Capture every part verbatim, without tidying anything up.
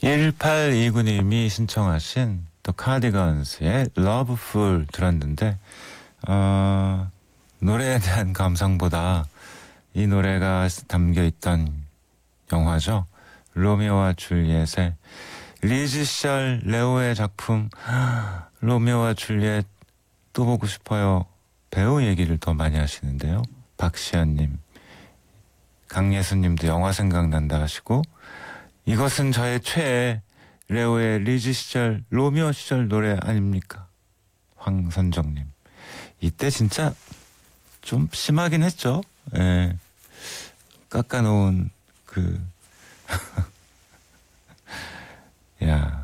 일팔이구 님이 신청하신 또 카디건스의 러브풀 들었는데 어, 노래에 대한 감상보다 이 노래가 담겨있던 영화죠. 로미오와 줄리엣의 리즈 시절 레오의 작품 로미오와 줄리엣 또 보고 싶어요. 배우 얘기를 더 많이 하시는데요. 박시연님, 강예수님도 영화 생각난다 하시고 이것은 저의 최애 레오의 리즈 시절 로미오 시절 노래 아닙니까? 황선정님, 이때 진짜 좀 심하긴 했죠. 예. 깎아놓은 그 야,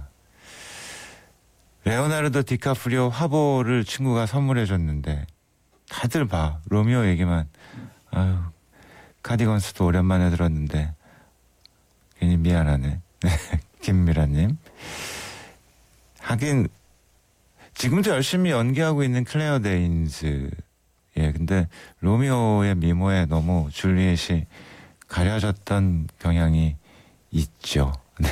레오나르도 디카프리오 화보를 친구가 선물해줬는데 다들 봐 로미오 얘기만. 아유, 카디건스도 오랜만에 들었는데 괜히 미안하네. 김미라님, 하긴 지금도 열심히 연기하고 있는 클레어 데인즈. 예, 근데 로미오의 미모에 너무 줄리엣이 가려졌던 경향이 있죠. 네.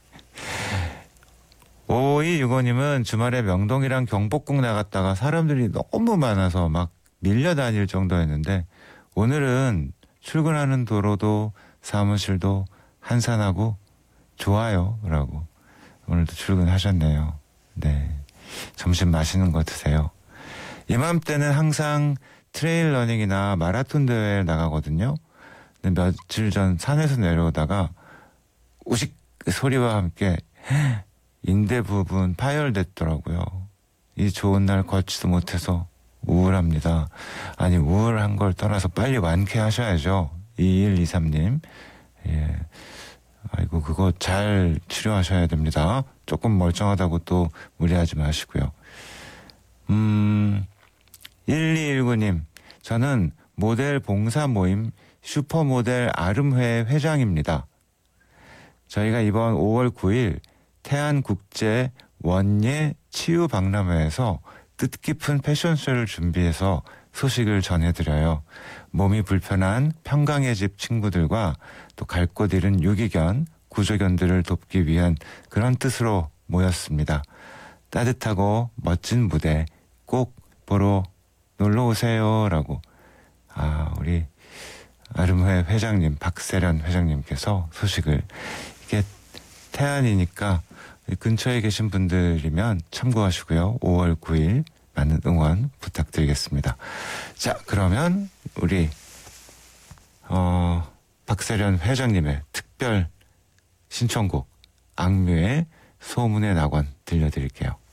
오이육오님은 주말에 명동이랑 경복궁 나갔다가 사람들이 너무 많아서 막 밀려다닐 정도였는데 오늘은 출근하는 도로도 사무실도 한산하고 좋아요 라고. 오늘도 출근하셨네요. 네, 점심 맛있는 거 드세요. 이맘때는 항상 트레일 러닝이나 마라톤 대회에 나가거든요. 근데 며칠 전 산에서 내려오다가 우식 소리와 함께 인대 부분 파열됐더라고요. 이 좋은 날 걷지도 못해서 우울합니다. 아니, 우울한 걸 떠나서 빨리 완쾌하셔야죠. 이일이삼님. 예. 아이고, 그거 잘 치료하셔야 됩니다. 조금 멀쩡하다고 또 무리하지 마시고요. 음, 일이일구님, 저는 모델 봉사 모임 슈퍼모델 아름회 회장입니다. 저희가 이번 오월 구일 태안국제 원예 치유박람회에서 뜻깊은 패션쇼를 준비해서 소식을 전해드려요. 몸이 불편한 평강의 집 친구들과 또 갈 곳 잃은 유기견, 구조견들을 돕기 위한 그런 뜻으로 모였습니다. 따뜻하고 멋진 무대 꼭 보러 놀러 오세요 라고. 아, 우리 아름회 회장님, 박세련 회장님께서 소식을. 이게 태안이니까 근처에 계신 분들이면 참고하시고요. 오월 구일 많은 응원 부탁드리겠습니다. 자, 그러면 우리 어, 박세련 회장님의 특별 신청곡 악뮤의 소문의 낙원 들려드릴게요.